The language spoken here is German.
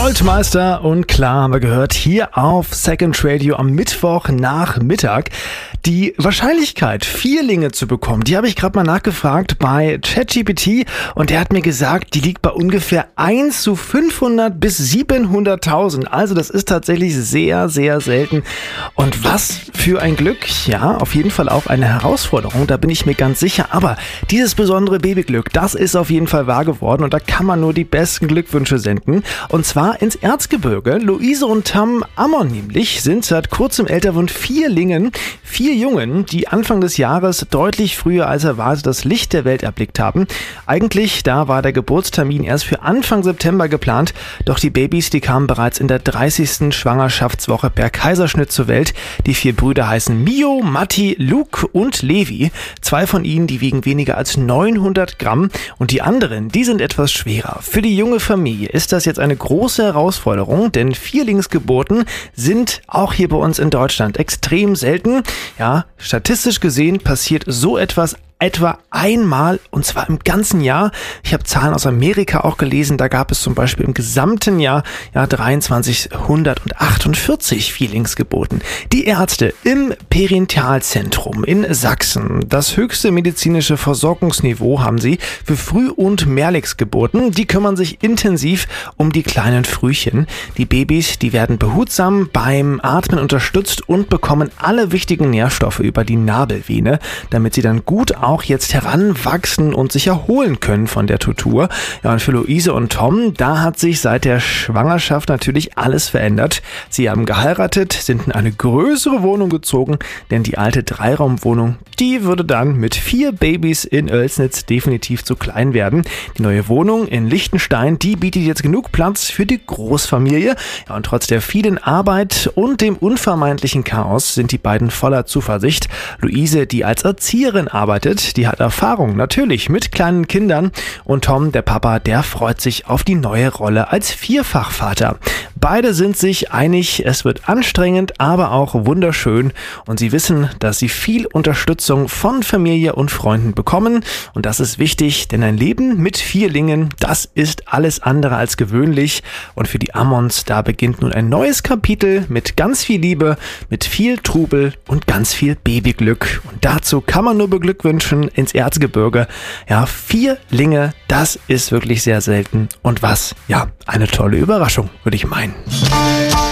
Goldmeister und Klar haben wir gehört hier auf Second Radio am Mittwochnachmittag. Die Wahrscheinlichkeit, Vierlinge zu bekommen, die habe ich gerade mal nachgefragt bei ChatGPT und der hat mir gesagt, die liegt bei ungefähr 1 zu 500 bis 700.000. Also das ist tatsächlich sehr, sehr selten. Und was für ein Glück. Ja, auf jeden Fall auch eine Herausforderung, da bin ich mir ganz sicher. Aber dieses besondere Babyglück, das ist auf jeden Fall wahr geworden und da kann man nur die besten Glückwünsche senden. Und zwar ins Erzgebirge. Luise und Tom Ammon nämlich sind seit kurzem älter von Vierlingen. 4 Jungen, die Anfang des Jahres deutlich früher als erwartet das Licht der Welt erblickt haben. Eigentlich, da war der Geburtstermin erst für Anfang September geplant, doch die Babys, die kamen bereits in der 30. Schwangerschaftswoche per Kaiserschnitt zur Welt. Die 4 Brüder heißen Mio, Matti, Luke und Levi. 2 von ihnen, die wiegen weniger als 900 Gramm und die anderen, die sind etwas schwerer. Für die junge Familie ist das jetzt eine große Herausforderung, denn Vierlingsgeburten sind auch hier bei uns in Deutschland extrem selten. Ja, statistisch gesehen passiert so etwas etwa einmal und zwar im ganzen Jahr. Ich habe Zahlen aus Amerika auch gelesen, da gab es zum Beispiel im gesamten Jahr 2348 Vierlingsgeburten. Die Ärzte im Perintalzentrum in Sachsen, das höchste medizinische Versorgungsniveau haben sie für Früh- und Mehrlingsgeburten. Die kümmern sich intensiv um die kleinen Frühchen. Die Babys, die werden behutsam beim Atmen unterstützt und bekommen alle wichtigen Nährstoffe über die Nabelvene, damit sie dann gut auch jetzt heranwachsen und sich erholen können von der Tortur. Ja, und für Luise und Tom, da hat sich seit der Schwangerschaft natürlich alles verändert. Sie haben geheiratet, sind in eine größere Wohnung gezogen, denn die alte 3-Raumwohnung, die würde dann mit 4 Babys in Oelsnitz definitiv zu klein werden. Die neue Wohnung in Liechtenstein, die bietet jetzt genug Platz für die Großfamilie. Ja, und trotz der vielen Arbeit und dem unvermeidlichen Chaos sind die beiden voller Zuversicht. Luise, die als Erzieherin arbeitet, die hat Erfahrung natürlich mit kleinen Kindern und Tom, der Papa, der freut sich auf die neue Rolle als Vierfachvater. Beide sind sich einig, es wird anstrengend, aber auch wunderschön und sie wissen, dass sie viel Unterstützung von Familie und Freunden bekommen und das ist wichtig, denn ein Leben mit Vierlingen, das ist alles andere als gewöhnlich und für die Ammons, da beginnt nun ein neues Kapitel mit ganz viel Liebe, mit viel Trubel und ganz viel Babyglück und dazu kann man nur beglückwünschen ins Erzgebirge. Ja, Vierlinge, das ist wirklich sehr selten und was, ja, eine tolle Überraschung, würde ich meinen.